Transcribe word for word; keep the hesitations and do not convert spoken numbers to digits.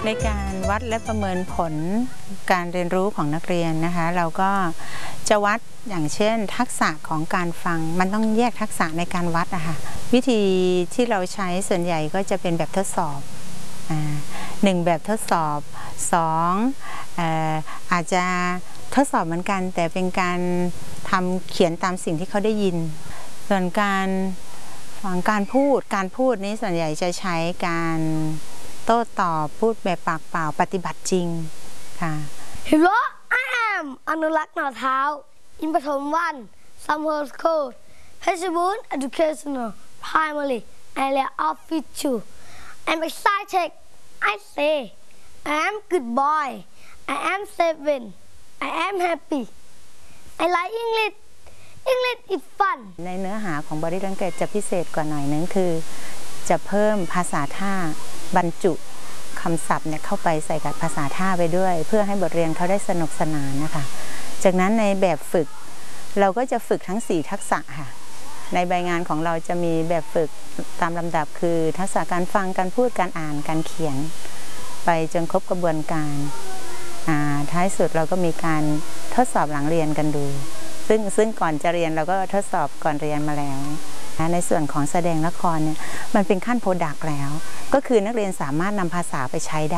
ในการวัดและประเมินผลการเรียนรู้ของนักเรียนนะคะเราก็จะวัดอย่างเช่นทักษะของการฟังมันต้องแยกทักษะในการวัดนะคะวิธีที่เราใช้ส่วนใหญ่ก็จะเป็นแบบทดสอบหนึ่งแบบทดสอบสองอาจจะทดสอบเหมือนกันแต่เป็นการทำเขียนตามสิ่งที่เขาได้ยินส่วนการฟังการพูดการพูดนี้ส่วนใหญ่จะใช้การโต้ตอบพูดแบบปากเปล่าปฏิบัติจริงค่ะ Hello I am อนุรักษ์หน่อเท้าอินปฐมวัน Summer School เพชรบูรณ์ Educational Primary Area Official I'm excited I say I am good boy I am seven I am happy I like English English is fun ในเนื้อหาของ Body Language จะพิเศษกว่าหน่อยนึงคือจะเพิ่มภาษาท่าบรรจุคำศัพท์เนี่ยเข้าไปใส่กับภาษาท่าไปด้วยเพื่อให้บทเรียนเขาได้สนุกสนานนะคะจากนั้นในแบบฝึกเราก็จะฝึกทั้งสี่ทักษะค่ะในใบงานของเราจะมีแบบฝึกตามลำดับคือทักษะการฟังการพูดการอ่านการเขียนไปจนครบกระบวนการท้ายสุดเราก็มีการทดสอบหลังเรียนกันดูซึ่งซึ่งก่อนจะเรียนเราก็ทดสอบก่อนเรียนมาแล้วในส่วนของแสดงละครเนี่ยมันเป็นขั้นโปรดักต์แล้วก็คือนักเรียนสามารถนำภาษาไปใช้ได้